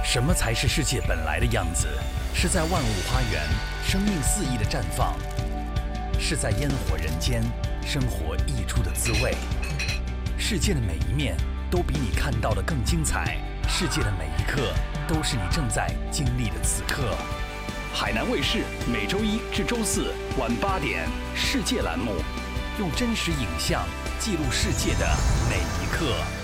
什么才是世界本来的样子？是在万物花园，生命肆意的绽放；是在烟火人间，生活溢出的滋味。世界的每一面都比你看到的更精彩，世界的每一刻都是你正在经历的此刻。海南卫视每周一至周四晚8点，世界栏目，用真实影像记录世界的每一刻。